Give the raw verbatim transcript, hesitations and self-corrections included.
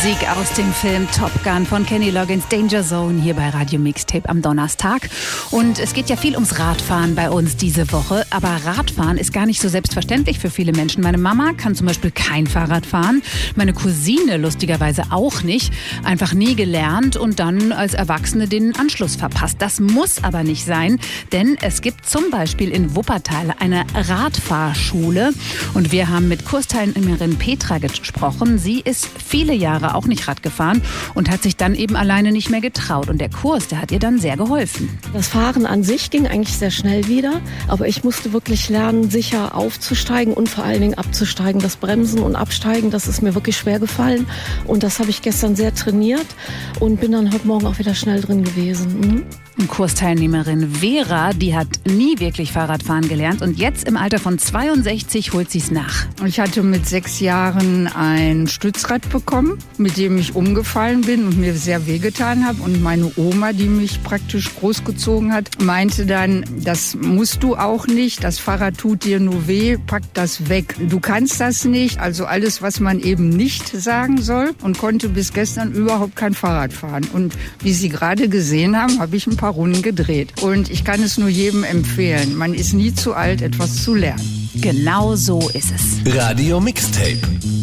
Musik aus dem Film Top Gun von Kenny Loggins, Danger Zone, hier bei Radio Mixtape am Donnerstag. Und es geht ja viel ums Radfahren bei uns diese Woche. Aber Radfahren ist gar nicht so selbstverständlich für viele Menschen. Meine Mama kann zum Beispiel kein Fahrrad fahren. Meine Cousine lustigerweise auch nicht. Einfach nie gelernt und dann als Erwachsene den Anschluss verpasst. Das muss aber nicht sein, denn es gibt zum Beispiel in Wuppertal eine Radfahrschule. Und wir haben mit Kursteilnehmerin Petra gesprochen. Sie ist viele Jahre auch nicht Rad gefahren und hat sich dann eben alleine nicht mehr getraut. Und der Kurs, der hat ihr dann sehr geholfen. Das Fahren an sich ging eigentlich sehr schnell wieder, aber ich musste wirklich lernen, sicher aufzusteigen und vor allen Dingen abzusteigen. Das Bremsen und Absteigen, das ist mir wirklich schwer gefallen. Und das habe ich gestern sehr trainiert und bin dann heute Morgen auch wieder schnell drin gewesen. Mhm. Und Kursteilnehmerin Vera, die hat nie wirklich Fahrradfahren gelernt und jetzt im Alter von zweiundsechzig holt sie es nach. Ich hatte mit sechs Jahren ein Stützrad bekommen, mit dem ich umgefallen bin und mir sehr wehgetan habe. Und meine Oma, die mich praktisch großgezogen hat, meinte dann, das musst du auch nicht, das Fahrrad tut dir nur weh, pack das weg. Du kannst das nicht, also alles, was man eben nicht sagen soll, und konnte bis gestern überhaupt kein Fahrrad fahren. Und wie Sie gerade gesehen haben, habe ich ein paar Runden gedreht. Und ich kann es nur jedem empfehlen. Man ist nie zu alt, etwas zu lernen. Genau so ist es. Radio Mixtape.